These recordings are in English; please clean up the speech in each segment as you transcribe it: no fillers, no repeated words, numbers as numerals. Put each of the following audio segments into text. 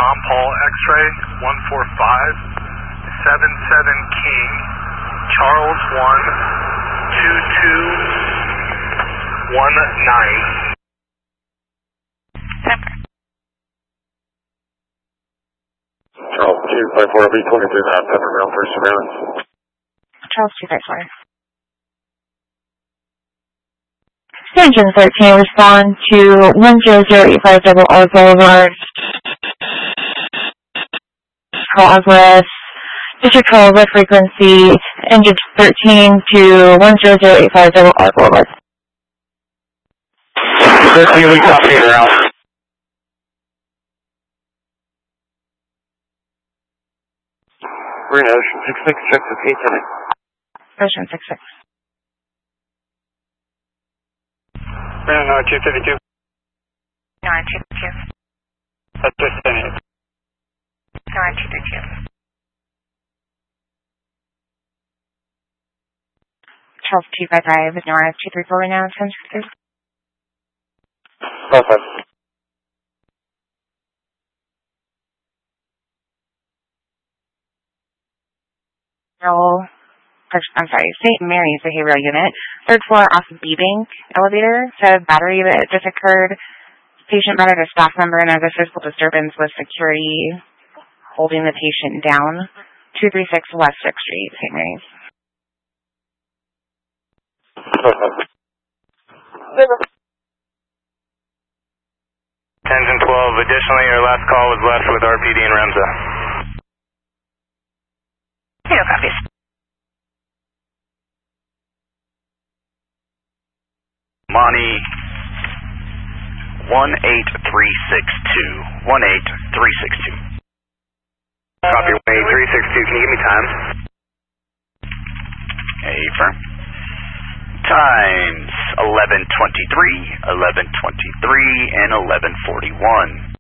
Tom Paul X-ray 14577 King Charles 12219. Charles 254 B23 Peppermill for surveillance. Charles 254. Engine 13, respond to 10085 Double R Boulevard. Progress. District 12 with frequency. Engine 13 to 10085 Double R Boulevard. 13, we copy it around. We're in Ocean 666 with K-Tenant. Ocean 66. We're in 232. 232. That's just it. 232. Charles 255 is Nora 234 right now, 1063. Perfect. I'm sorry, St. Mary's Behavioral Unit, 3rd floor off of B-Bank elevator, said battery that just occurred. Patient battered a staff member and has a physical disturbance with security holding the patient down. 236 West 6th Street, St. Mary's. Engine 12, additionally, your last call was left with RPD and REMSA. No copies. Monty 18362. 18362. Copy 18362. Can you give me time? Affirm. Times 11:23, 11:23, and 11:41.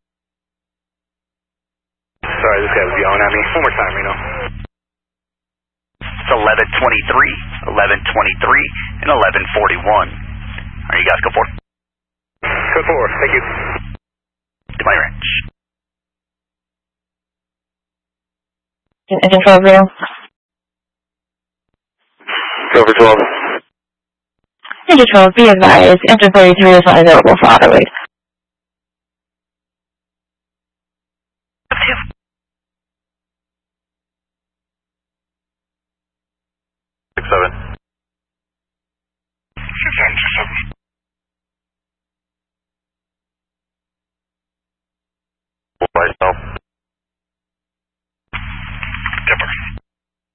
Sorry, this guy was yelling at me. One more time, Reno. It's 11:23, 11:23, and 11:41. All right, you guys go forward. Go forward. Thank you. To my ranch. Engine 12 real. Over 12. Engine 12, be advised, engine 43 is not available for auto wait.